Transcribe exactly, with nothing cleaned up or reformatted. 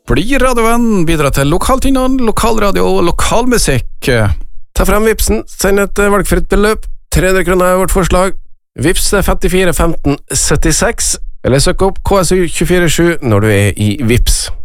Bli radiovenn, bidra til lokaltynnene, lokalradio og lokalmusikk. Ta frem Vipsen, send et valgfritt beløp. tre hundre kroner er vårt forslag. Vips femtifire femten syttiseks, eller søk opp K S U to fire sju når du er i Vips.